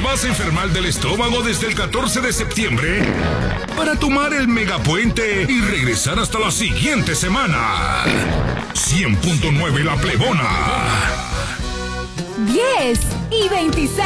vas a enfermar del estómago desde el 14 de septiembre para tomar el megapuente y regresar hasta la siguiente semana. 100.9 La Plebona. 10 y 26.